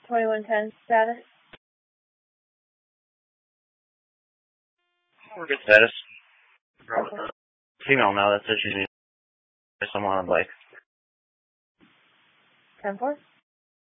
2110 status. We're good status. Female now, that says she's someone on a bike. 10-4.